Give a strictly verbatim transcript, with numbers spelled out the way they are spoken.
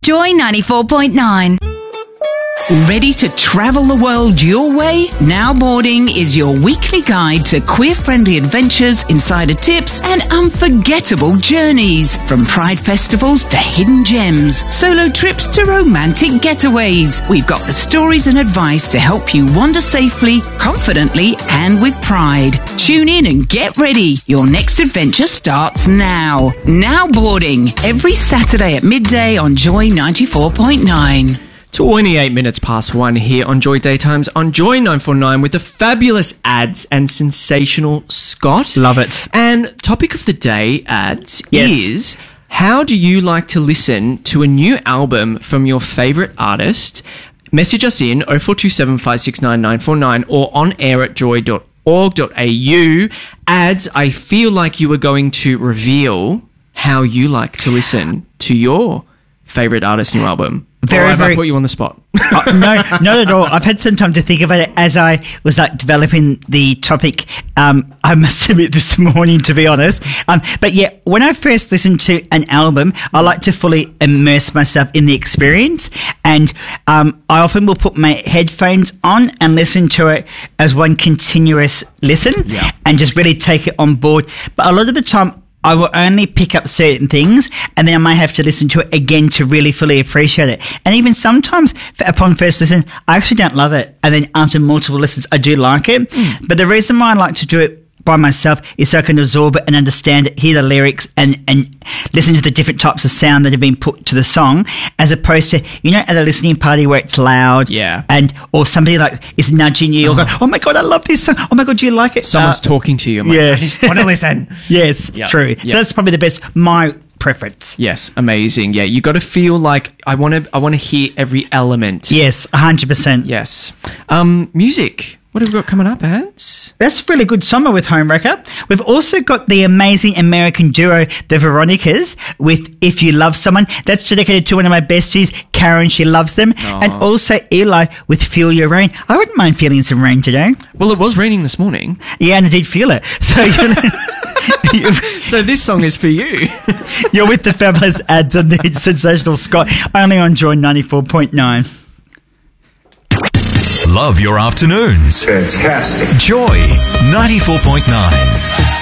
Joy ninety-four point nine. Ready to travel the world your way? Now Boarding is your weekly guide to queer-friendly adventures, insider tips, and unforgettable journeys. From pride festivals to hidden gems, solo trips to romantic getaways. We've got the stories and advice to help you wander safely, confidently, and with pride. Tune in and get ready. Your next adventure starts now. Now Boarding, every Saturday at midday on Joy ninety-four point nine. twenty-eight minutes past one here on Joy Daytimes on Joy nine forty-nine with the fabulous ads and sensational Scott. Love it. And topic of the day, ads, Yes. is how do you like to listen to a new album from your favourite artist? Message us in oh four two seven, five six nine, nine four nine or on air at joy dot org dot a u. Ads, I feel like you were going to reveal how you like to listen to your favourite artist new album. Very, or have very- I put you on the spot? Uh, no, not at all. I've had some time to think about it as I was like developing the topic. Um, I must admit this morning, to be honest. Um, but yeah, when I first listen to an album, I like to fully immerse myself in the experience, and um, I often will put my headphones on and listen to it as one continuous listen, Yeah. and just really take it on board. But a lot of the time, I will only pick up certain things and then I might have to listen to it again to really fully appreciate it. And even sometimes f- upon first listen, I actually don't love it. And then after multiple listens, I do like it. Mm. But the reason why I like to do it by myself is so I can absorb it and understand it, hear the lyrics and, and listen to the different types of sound that have been put to the song, as opposed to, you know, at a listening party where it's loud, Yeah. and or somebody like is nudging you or going, oh my God, I love this song. Oh my God, do you like it? Someone's Uh, talking to you. I'm yeah. like, I just want to listen. Yes, Yep. true. Yep. So that's probably the best, my preference. Yes, amazing. Yeah, you got to feel like I want to. I want to hear every element. Yes, one hundred percent. Yes. Um, music. What have we got coming up, Ads? That's a really good summer with Homewrecker. We've also got the amazing American duo, the Veronicas, with If You Love Someone. That's dedicated to one of my besties, Karen. She loves them. Aw. And also Eli with Feel Your Rain. I wouldn't mind feeling some rain today. Well, it was raining this morning, Yeah, and I did feel it. So you're, so this song is for you. you're with the fabulous Ads and the sensational Scott, only on Joy ninety-four point nine. Love your afternoons. Fantastic. Joy ninety-four point nine.